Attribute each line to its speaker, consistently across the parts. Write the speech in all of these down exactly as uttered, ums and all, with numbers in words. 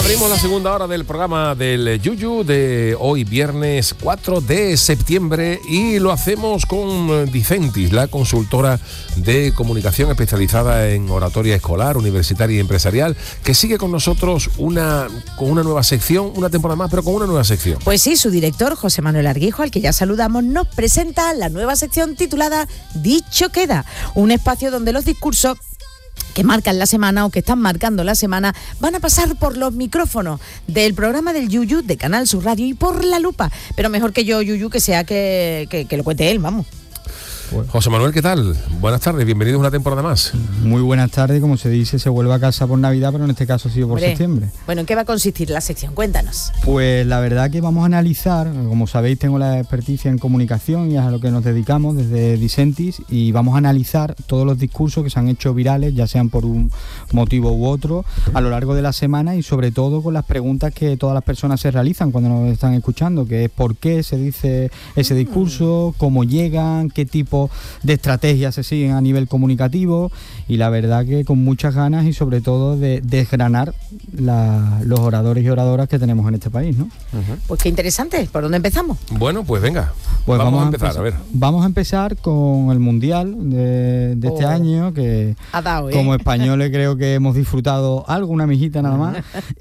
Speaker 1: Abrimos la segunda hora del programa del Yuyu de hoy, viernes cuatro de septiembre, y lo hacemos con Dicentis, la consultora de comunicación especializada en oratoria escolar, universitaria y empresarial, que sigue con nosotros una, con una nueva sección, una temporada más, pero con una nueva sección.
Speaker 2: Pues sí, su director, José Manuel Arguijo, al que ya saludamos, nos presenta la nueva sección titulada Dicho Queda, un espacio donde los discursos que marcan la semana o que están marcando la semana van a pasar por los micrófonos del programa del Yuyu de Canal Sur Radio y por La Lupa. Pero mejor que yo, Yuyu, que sea que, que, que lo cuente él, vamos.
Speaker 1: Bueno. José Manuel, ¿qué tal? Buenas tardes, bienvenidos a una temporada más.
Speaker 3: Muy buenas tardes, como se dice, se vuelve a casa por Navidad, pero en este caso ha sido por Hombre. septiembre.
Speaker 2: Bueno, ¿en qué va a consistir la sección? Cuéntanos.
Speaker 3: Pues la verdad que vamos a analizar, como sabéis tengo la experticia en comunicación y es a lo que nos dedicamos desde Dicentis, y vamos a analizar todos los discursos que se han hecho virales, ya sean por un motivo u otro, a lo largo de la semana, y sobre todo con las preguntas que todas las personas se realizan cuando nos están escuchando, que es por qué se dice ese discurso, cómo llegan, qué tipo de estrategias se siguen a nivel comunicativo, y la verdad que con muchas ganas y sobre todo de desgranar la, los oradores y oradoras que tenemos en este país, ¿no?
Speaker 2: Uh-huh. Pues qué interesante. ¿Por dónde empezamos?
Speaker 1: Bueno, pues venga,
Speaker 3: pues
Speaker 1: vamos,
Speaker 3: vamos
Speaker 1: a empezar, a ver.
Speaker 3: Vamos a empezar con el Mundial de, de oh. este año, que
Speaker 2: ha dado, ¿eh?
Speaker 3: Como españoles creo que hemos disfrutado algo, una mijita nada más,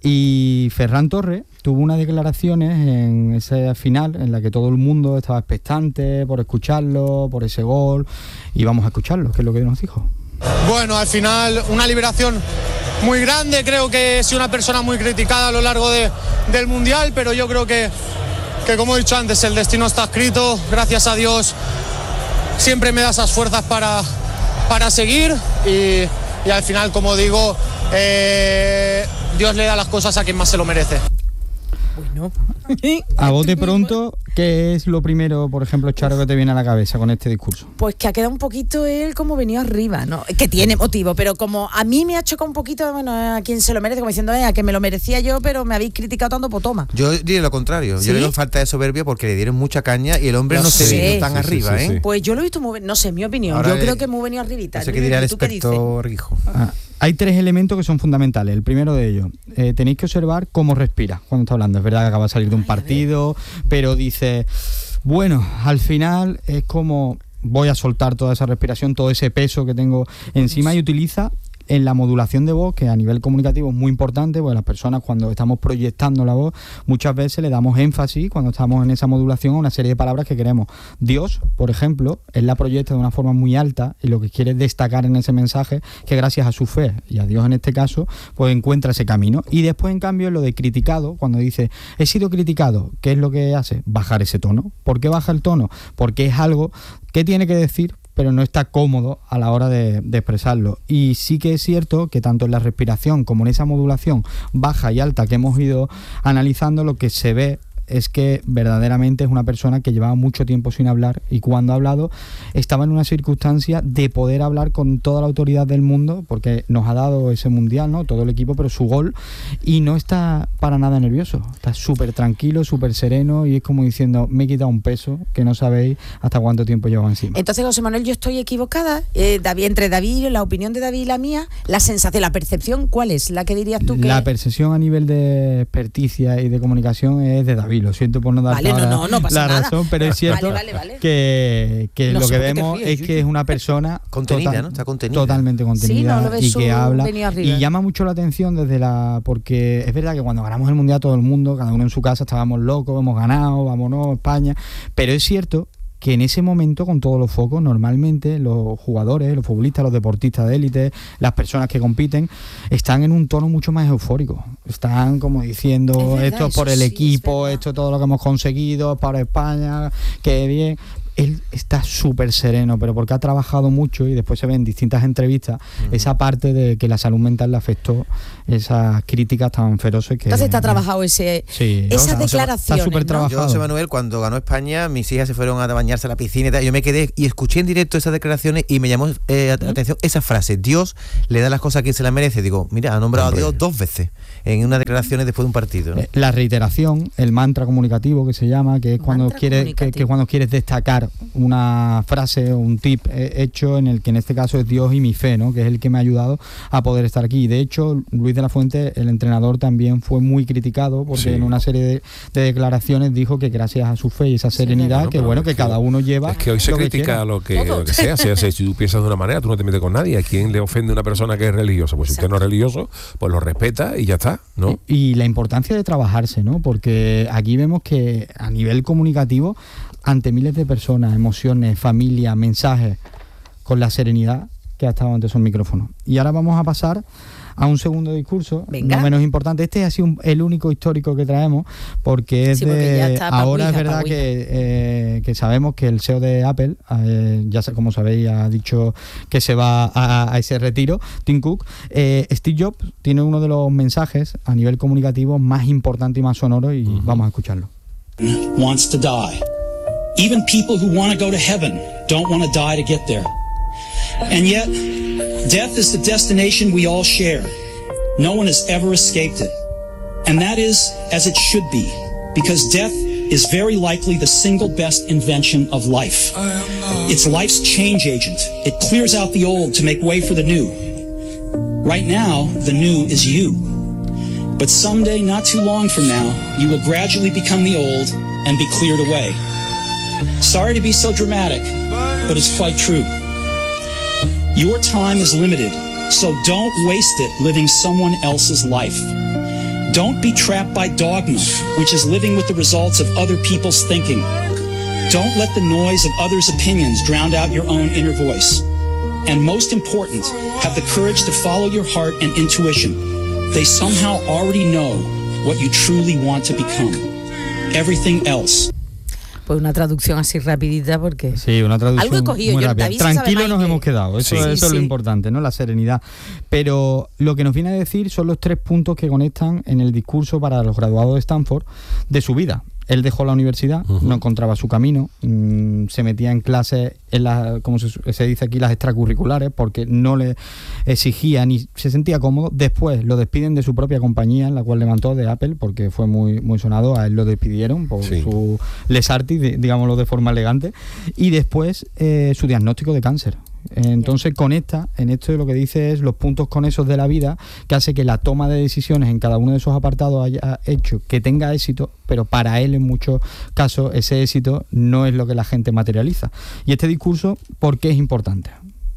Speaker 3: y Ferran Torres tuvo unas declaraciones en esa final en la que todo el mundo estaba expectante por escucharlo, por ese gol, y vamos a escucharlo, que es lo que nos dijo.
Speaker 4: Bueno, al final una liberación muy grande, creo que he sido una persona muy criticada a lo largo de, del Mundial, pero yo creo que, que como he dicho antes, el destino está escrito, gracias a Dios siempre me da esas fuerzas para, para seguir, y, y al final, como digo, eh, Dios le da las cosas a quien más se lo merece.
Speaker 2: Bueno.
Speaker 3: A bote pronto, ¿qué es lo primero, por ejemplo, Charo, que te viene a la cabeza con este discurso?
Speaker 2: Pues que ha quedado un poquito él como venido arriba, ¿no? Que tiene motivo, pero como a mí me ha chocado un poquito, bueno, a quien se lo merece, como diciendo, eh, a que me lo merecía yo, pero me habéis criticado tanto, pues toma.
Speaker 5: Yo diría lo contrario, ¿sí? Yo le doy falta de soberbia porque le dieron mucha caña y el hombre no, no se vino tan sí, arriba, sí, sí, ¿eh?
Speaker 2: Pues yo lo he visto muy, no sé, mi opinión,
Speaker 5: Ahora
Speaker 2: yo
Speaker 5: le,
Speaker 2: creo que muy venido arribita.
Speaker 5: No sé qué dirá el experto Rijo.
Speaker 3: Ah. Hay tres elementos que son fundamentales. El primero de ellos, eh, tenéis que observar cómo respira cuando está hablando. Es verdad que acaba de salir de un partido, pero dice, bueno, al final es como voy a soltar toda esa respiración, todo ese peso que tengo encima, y utiliza en la modulación de voz, que a nivel comunicativo es muy importante, porque las personas cuando estamos proyectando la voz, muchas veces le damos énfasis cuando estamos en esa modulación a una serie de palabras que queremos. Dios, por ejemplo, él la proyecta de una forma muy alta, y lo que quiere destacar en ese mensaje que gracias a su fe, y a Dios en este caso, pues encuentra ese camino. Y después, en cambio, lo de criticado, cuando dice, he sido criticado, ¿qué es lo que hace? Bajar ese tono. ¿Por qué baja el tono? Porque es algo que tiene que decir, pero no está cómodo a la hora de, de expresarlo. Y sí que es cierto que tanto en la respiración como en esa modulación baja y alta que hemos ido analizando, lo que se ve es que verdaderamente es una persona que llevaba mucho tiempo sin hablar, y cuando ha hablado estaba en una circunstancia de poder hablar con toda la autoridad del mundo, porque nos ha dado ese mundial, ¿no? Todo el equipo, pero su gol, y no está para nada nervioso, está súper tranquilo, súper sereno, y es como diciendo, me he quitado un peso que no sabéis hasta cuánto tiempo llevaba encima.
Speaker 2: Entonces, José Manuel, yo estoy equivocada, eh, David, entre David, la opinión de David y la mía, la sensación, la percepción, ¿cuál es? ¿La que dirías tú que...?
Speaker 3: La percepción a nivel de experticia y de comunicación es de David. Lo siento por no dar
Speaker 2: vale, no, no, no
Speaker 3: la
Speaker 2: nada.
Speaker 3: razón, pero es cierto vale, vale, vale. que, que no lo que vemos ríes, es que es una persona
Speaker 5: contenida,
Speaker 3: total,
Speaker 5: ¿no? Está contenida.
Speaker 3: Totalmente contenida, sí, no, y que habla
Speaker 2: y
Speaker 3: llama mucho la atención desde la porque es verdad que cuando ganamos el mundial todo el mundo, cada uno en su casa, estábamos locos, hemos ganado, vámonos España, pero es cierto que en ese momento, con todos los focos, normalmente los jugadores, los futbolistas, los deportistas de élite, las personas que compiten, están en un tono mucho más eufórico. Están como diciendo, es verdad, esto es por el sí, equipo, es esto es todo lo que hemos conseguido, para España, qué bien. Él está súper sereno, pero porque ha trabajado mucho, y después se ve en distintas entrevistas uh-huh. esa parte de que la salud mental le afectó, esas críticas tan feroces que...
Speaker 2: Entonces está trabajado ese,
Speaker 3: sí,
Speaker 2: esas
Speaker 3: no,
Speaker 2: declaraciones,
Speaker 3: está súper trabajado.
Speaker 5: Yo, José Manuel, cuando ganó España, mis hijas se fueron a bañarse a la piscina y tal, yo me quedé y escuché en directo esas declaraciones y me llamó eh, la atención esa frase, Dios le da las cosas a quien se las merece. Digo, mira, ha nombrado Hombre. a Dios dos veces en unas declaraciones después de un partido, ¿no?
Speaker 3: La reiteración, el mantra comunicativo que se llama, que es cuando quieres, que, que cuando quieres destacar dar una frase o un tip eh, hecho en el que en este caso es Dios y mi fe, ¿no? Que es el que me ha ayudado a poder estar aquí. De hecho, Luis de la Fuente, el entrenador, también fue muy criticado porque sí. en una serie de, de declaraciones dijo que gracias a su fe y esa serenidad, sí, bueno, que bueno, que, que cada uno lleva.
Speaker 1: Es que hoy se lo critica que lo, que, lo que sea, sea, sea, si tú piensas de una manera, tú no te metes con nadie. ¿A quién le ofende una persona que es religiosa? Pues si usted no es religioso, pues lo respeta y ya está, ¿no?
Speaker 3: Y, y la importancia de trabajarse, ¿no? Porque aquí vemos que a nivel comunicativo, ante miles de personas, emociones, familia, mensajes, con la serenidad que ha estado ante esos micrófonos. Y ahora vamos a pasar a un segundo discurso, Venga. no menos importante. Este ha sido un, el único histórico que traemos, porque es sí, porque de ahora es verdad que, eh, que sabemos que el C E O de Apple, eh, ya como sabéis, ha dicho que se va a, a ese retiro, Tim Cook. eh, Steve Jobs tiene uno de los mensajes a nivel comunicativo más importante y más sonoro, y uh-huh. vamos a escucharlo.
Speaker 6: Wants to die. Even people who want to go to heaven don't want to die to get there. And yet, death is the destination we all share. No one has ever escaped it. And that is as it should be, because death is very likely the single best invention of life. It's life's change agent. It clears out the old to make way for the new. Right now, the new is you. But someday, not too long from now, you will gradually become the old and be cleared away. Sorry to be so dramatic, but it's quite true. Your time is limited, so don't waste it living someone else's life. Don't be trapped by dogma, which is living with the results of other people's thinking. Don't let the noise of others' opinions drown out your own inner voice. And most important, have the courage to follow your heart and intuition. They somehow already know what you truly want to become. Everything else.
Speaker 2: Pues una traducción así rapidita, porque
Speaker 3: sí, una traducción
Speaker 2: algo he cogido
Speaker 3: muy
Speaker 2: yo,
Speaker 3: rápida. Tranquilo nos
Speaker 2: que...
Speaker 3: hemos quedado, eso, sí, eso sí. es lo importante, ¿no? La serenidad. Pero lo que nos viene a decir son los tres puntos que conectan en el discurso para los graduados de Stanford de su vida. Él dejó la universidad, uh-huh. no encontraba su camino, mmm, se metía en clases, en la, como se, se dice aquí, las extracurriculares, porque no le exigía ni se sentía cómodo. Después lo despiden de su propia compañía, en la cual levantó, de Apple, porque fue muy muy sonado. A él lo despidieron por sí. su les artis, digámoslo de forma elegante. Y después eh, su diagnóstico de cáncer. Entonces conecta, en esto lo que dice es los puntos con esos de la vida, que hace que la toma de decisiones en cada uno de esos apartados haya hecho que tenga éxito, pero para él en muchos casos ese éxito no es lo que la gente materializa. Y este discurso, ¿por qué es importante?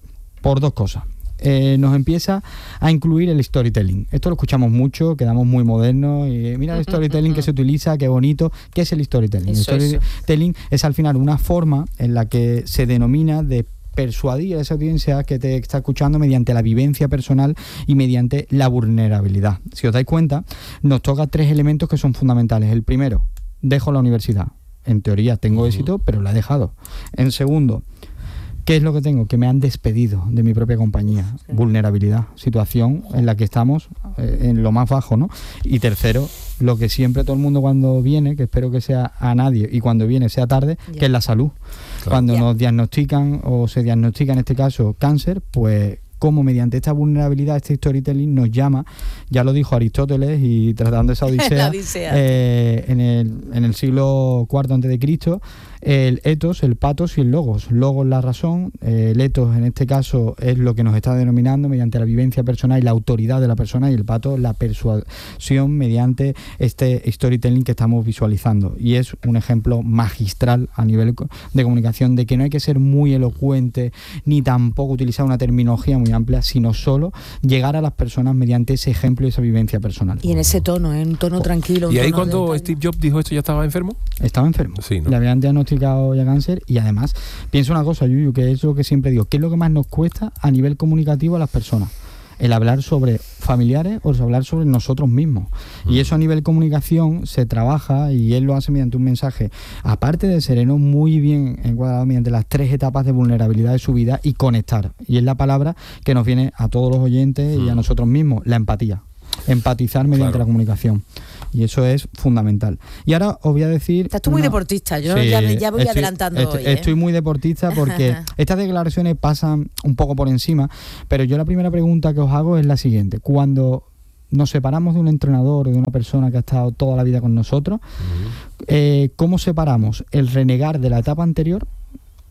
Speaker 3: Por dos cosas. Eh, nos empieza a incluir el storytelling. Esto lo escuchamos mucho, quedamos muy modernos y mira el storytelling que se utiliza, qué bonito. ¿Qué es el storytelling? Eso, el storytelling eso. es al final una forma en la que se denomina de persuadir a esa audiencia que te está escuchando mediante la vivencia personal y mediante la vulnerabilidad. Si os dais cuenta, nos toca tres elementos que son fundamentales. El primero, dejo la universidad. En teoría tengo uh-huh. éxito, pero la he dejado. En segundo, ¿qué es lo que tengo? Que me han despedido de mi propia compañía. Sí. Vulnerabilidad, situación en la que estamos eh, en lo más bajo, ¿no? Y tercero, lo que siempre todo el mundo cuando viene, que espero que sea a nadie, y cuando viene sea tarde, yeah. que es la salud. Claro. Cuando yeah. nos diagnostican, o se diagnostica en este caso cáncer, pues cómo mediante esta vulnerabilidad, este storytelling nos llama, ya lo dijo Aristóteles, y tratando esa odisea, odisea. Eh, en, el, en el siglo cuarto antes de Cristo, el ethos, el pathos y el logos. Logos la razón, eh, el ethos en este caso es lo que nos está denominando mediante la vivencia personal y la autoridad de la persona, y el pathos la persuasión mediante este storytelling que estamos visualizando. Y es un ejemplo magistral a nivel de comunicación de que no hay que ser muy elocuente ni tampoco utilizar una terminología muy amplia, sino solo llegar a las personas mediante ese ejemplo y esa vivencia personal.
Speaker 2: Y en ese tono, en un tono tranquilo. Un
Speaker 1: ¿Y ahí
Speaker 2: tono
Speaker 1: cuando
Speaker 2: de...
Speaker 1: Steve Jobs dijo esto ya estaba enfermo?
Speaker 3: Estaba enfermo.
Speaker 1: Sí, ¿no?
Speaker 3: Le habían diagnosticado ya cáncer. Y además, pienso una cosa, Yuyu, que es lo que siempre digo, ¿qué es lo que más nos cuesta a nivel comunicativo a las personas? El hablar sobre familiares o el hablar sobre nosotros mismos. Mm. Y eso a nivel comunicación se trabaja, y él lo hace mediante un mensaje, aparte de sereno, muy bien encuadrado mediante las tres etapas de vulnerabilidad de su vida y conectar. Y es la palabra que nos viene a todos los oyentes mm. y a nosotros mismos, la empatía. Empatizar mediante claro. la comunicación. Y eso es fundamental. Y ahora os voy a decir...
Speaker 2: Estás tú muy una... deportista, yo sí, ya, ya voy estoy, adelantando
Speaker 3: estoy,
Speaker 2: hoy. ¿eh?
Speaker 3: Estoy muy deportista porque estas declaraciones pasan un poco por encima, pero yo la primera pregunta que os hago es la siguiente. Cuando nos separamos de un entrenador o de una persona que ha estado toda la vida con nosotros, uh-huh. eh, ¿cómo separamos el renegar de la etapa anterior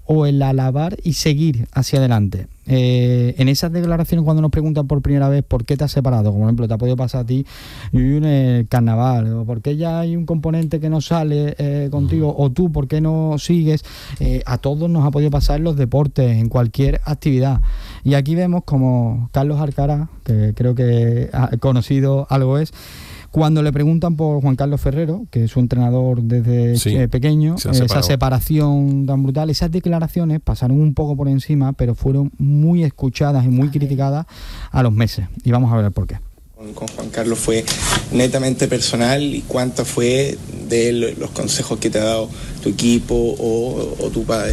Speaker 3: o el alabar y seguir hacia adelante. Eh, en esas declaraciones, cuando nos preguntan por primera vez por qué te has separado, como por ejemplo te ha podido pasar a ti en el carnaval, o por qué ya hay un componente que no sale eh, contigo, o tú por qué no sigues, eh, a todos nos ha podido pasar en los deportes, en cualquier actividad. Y aquí vemos como Carlos Alcaraz, que creo que ha conocido algo es, cuando le preguntan por Juan Carlos Ferrero, que es su entrenador desde sí, eh, pequeño, se esa separación tan brutal, esas declaraciones pasaron un poco por encima, pero fueron muy escuchadas y muy criticadas a los meses. Y vamos a ver el por qué.
Speaker 7: Con Juan Carlos fue netamente personal, y cuánto fue de él, los consejos que te ha dado tu equipo o, o tu padre.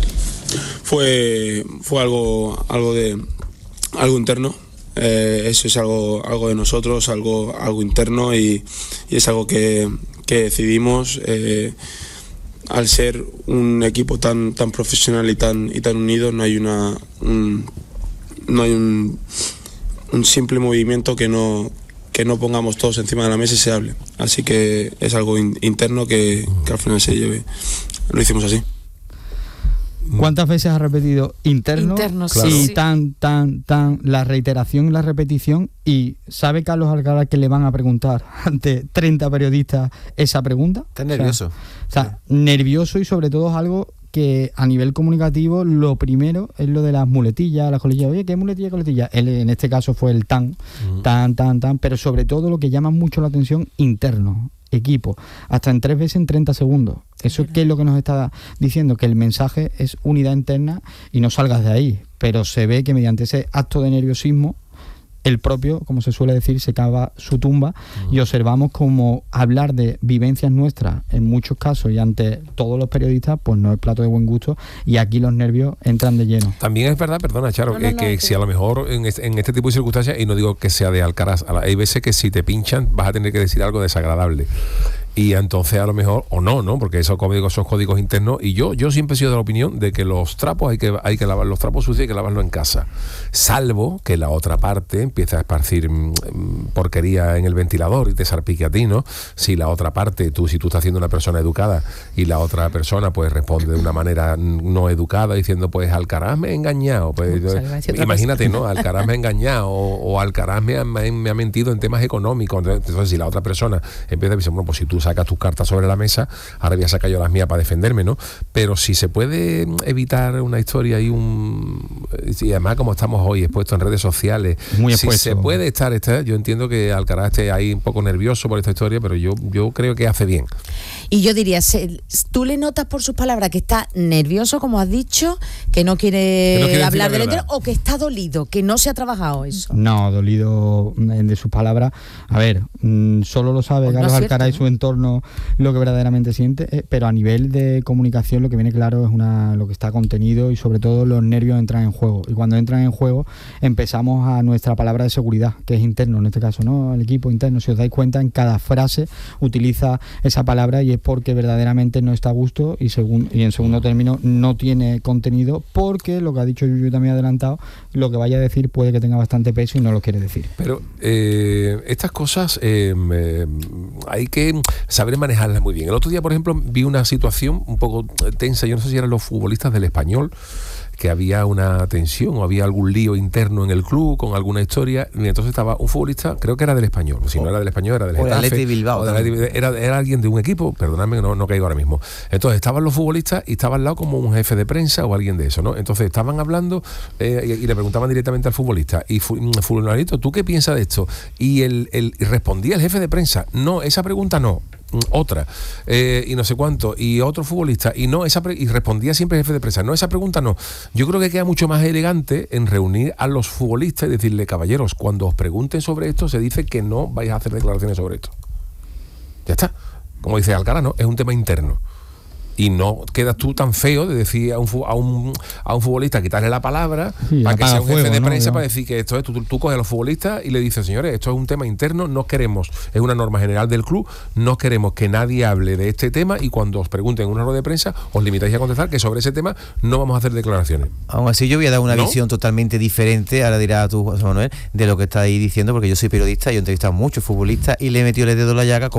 Speaker 8: Fue, fue algo, algo de algo interno. Eh, eso es algo, algo de nosotros, algo, algo interno, y, y es algo que, que decidimos eh, al ser un equipo tan, tan profesional y tan, y tan unido. No hay una un, no hay un, un simple movimiento que no, que no pongamos todos encima de la mesa y se hable. Así que es algo in, interno que, que al final se lleve. Lo hicimos así.
Speaker 3: ¿Cuántas veces has repetido interno?
Speaker 2: Interno,
Speaker 3: claro. Y
Speaker 2: sí.
Speaker 3: tan, tan, tan, la reiteración y la repetición. ¿Y sabe Carlos Alcaraz que le van a preguntar ante treinta periodistas esa pregunta?
Speaker 5: Está nervioso.
Speaker 3: O sea, o sea, nervioso, y sobre todo es algo que a nivel comunicativo lo primero es lo de las muletillas, las coletillas. Oye, ¿qué muletilla, coletilla? Él, en este caso fue el tan, uh-huh. tan, tan, tan, pero sobre todo lo que llama mucho la atención, interno, equipo, hasta en tres veces en treinta segundos. ¿Eso qué es lo que nos está diciendo? Que el mensaje es unidad interna y no salgas de ahí, pero se ve que mediante ese acto de nerviosismo el propio, como se suele decir, se cava su tumba, uh-huh. y observamos como hablar de vivencias nuestras en muchos casos y ante todos los periodistas pues no es plato de buen gusto, y aquí los nervios entran de lleno.
Speaker 1: También es verdad, perdona Charo, no, no, que, no, que, que si a lo mejor en este, en este tipo de circunstancias, y no digo que sea de Alcaraz, hay veces que si te pinchan vas a tener que decir algo desagradable. Y entonces a lo mejor, o no, ¿no? Porque esos códigos son códigos internos, y yo yo siempre he sido de la opinión de que los trapos hay que hay que lavar, los trapos sucios hay que lavarlos en casa, salvo que la otra parte empiece a esparcir mmm, porquería en el ventilador y te salpique a ti, ¿no? Si la otra parte, tú si tú estás siendo una persona educada y la otra persona pues responde de una manera no educada diciendo pues Alcaraz me ha engañado, pues yo, imagínate, ¿no? Alcaraz me ha engañado, o, o Alcaraz me ha, me ha mentido en temas económicos. Entonces si la otra persona empieza a decir, bueno, pues si tú sacas tus cartas sobre la mesa, ahora voy a sacar yo las mías para defenderme, ¿no? Pero si se puede evitar una historia y un... y además como estamos hoy expuestos en redes sociales,
Speaker 3: muy
Speaker 1: si se puede estar, estar, yo entiendo que Alcaraz esté ahí un poco nervioso por esta historia, pero yo, yo creo que hace bien.
Speaker 2: Y yo diría, tú le notas por sus palabras que está nervioso, como has dicho, que no quiere, que no quiere hablar del entero, o que está dolido, que no se ha trabajado eso.
Speaker 3: No, dolido de sus palabras. A ver, solo lo sabe pues Carlos no Alcaraz, ¿no? Y su entorno lo que verdaderamente siente, eh, pero a nivel de comunicación lo que viene claro es una lo que está contenido, y sobre todo los nervios entran en juego, y cuando entran en juego empezamos a nuestra palabra de seguridad, que es interno en este caso, ¿no? El equipo interno, si os dais cuenta, en cada frase utiliza esa palabra, y es porque verdaderamente no está a gusto, y, segun, y en segundo término no tiene contenido, porque lo que ha dicho Yuyu también adelantado, lo que vaya a decir puede que tenga bastante peso y no lo quiere decir.
Speaker 1: Pero eh, estas cosas eh, eh, hay que saber manejarlas muy bien. El otro día, por ejemplo, vi una situación un poco tensa, yo no sé si eran los futbolistas del Español, que había una tensión o había algún lío interno en el club con alguna historia, y entonces estaba un futbolista, creo que era del Español, si no era del Español era del Getafe,
Speaker 5: Athletic Bilbao,
Speaker 1: o de era, era alguien de un equipo, perdonadme, no, no caigo ahora mismo. Entonces estaban los futbolistas y estaba al lado como un jefe de prensa o alguien de eso, ¿no? Entonces estaban hablando eh, y, y le preguntaban directamente al futbolista, y fulanito, ¿tú qué piensas de esto? Y el, el y respondía el jefe de prensa, no, esa pregunta no, otra, eh, y no sé cuánto, y otro futbolista, y no, esa pre- y respondía siempre el jefe de prensa, no, esa pregunta no. Yo creo que queda mucho más elegante en reunir a los futbolistas y decirle, caballeros, cuando os pregunten sobre esto, se dice que no vais a hacer declaraciones sobre esto. Ya está. Como dice Alcaraz, ¿no? Es un tema interno. Y no quedas tú tan feo de decir a un, a un, a un futbolista, quitarle la palabra, sí, para que sea un jefe de prensa, ¿no? Para decir que esto es, tú, tú coges a los futbolistas y le dices, señores, esto es un tema interno, no queremos, es una norma general del club, no queremos que nadie hable de este tema, y cuando os pregunten en una rueda de prensa, os limitáis a contestar que sobre ese tema no vamos a hacer declaraciones.
Speaker 5: Aún así yo voy a dar una
Speaker 1: ¿No?
Speaker 5: visión totalmente diferente, ahora dirás tú, José Manuel, de lo que estáis diciendo, porque yo soy periodista, yo he entrevistado a muchos futbolistas y le he metido el dedo en la llaga